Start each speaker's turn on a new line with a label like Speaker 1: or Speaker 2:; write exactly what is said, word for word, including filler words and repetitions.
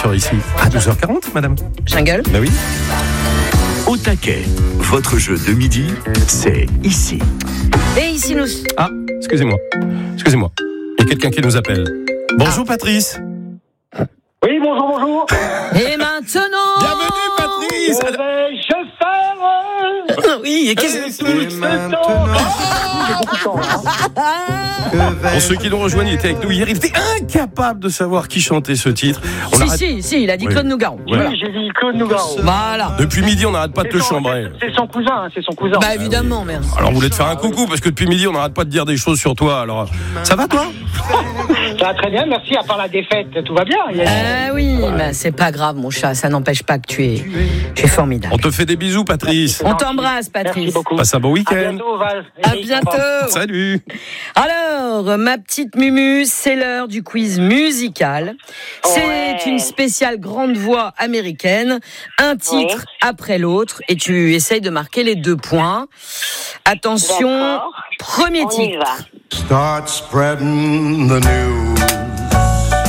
Speaker 1: sera ici à douze heures quarante, madame.
Speaker 2: Jungle.
Speaker 1: Bah oui.
Speaker 3: Au taquet, votre jeu de midi, c'est ici.
Speaker 2: Et ici nous...
Speaker 1: Ah, excusez-moi. Excusez-moi. Il y a quelqu'un qui nous appelle. Bonjour ah. Patrice.
Speaker 4: Oui, bonjour, bonjour.
Speaker 2: Et maintenant...
Speaker 1: Bienvenue Patrice.
Speaker 4: Que vais-je faire?
Speaker 2: Oui, et qu'est-ce que
Speaker 4: c'est maintenant?
Speaker 1: Pour ceux qui nous rejoignent, il était avec nous hier. Il était incapable de savoir qui chantait ce titre. On
Speaker 2: si,
Speaker 1: arrête...
Speaker 2: si, si, il a dit
Speaker 1: oui.
Speaker 2: Claude Nougaro.
Speaker 4: Oui, voilà. J'ai dit Claude Nougaro.
Speaker 2: Voilà.
Speaker 1: Depuis midi, on n'arrête pas de te
Speaker 4: son,
Speaker 1: chambrer.
Speaker 4: C'est, c'est son cousin, c'est son cousin.
Speaker 2: Bah évidemment, merde.
Speaker 1: Alors, on voulait te faire un coucou parce que depuis midi, on n'arrête pas de dire des choses sur toi. Alors, ça va toi?
Speaker 4: Ça va très bien, merci. À part la défaite, tout va bien.
Speaker 2: Ah euh, oui, ouais. Bah, c'est pas grave, mon chat. Ça n'empêche pas que tu es, tu es formidable.
Speaker 1: On te fait des bisous, Patrice.
Speaker 2: On t'embrasse, Patrice.
Speaker 4: Merci beaucoup.
Speaker 1: Passe un bon week-end.
Speaker 4: À bientôt, Val.
Speaker 2: À bientôt.
Speaker 1: Salut.
Speaker 2: Alors, ma petite Mumu, c'est l'heure du quiz musical. C'est ouais. une spéciale grande voix américaine, un titre ouais. après l'autre, et tu essayes de marquer les deux points. Attention,
Speaker 5: D'accord.
Speaker 2: premier
Speaker 5: On
Speaker 2: titre.
Speaker 5: y va.
Speaker 6: Start spreading the news.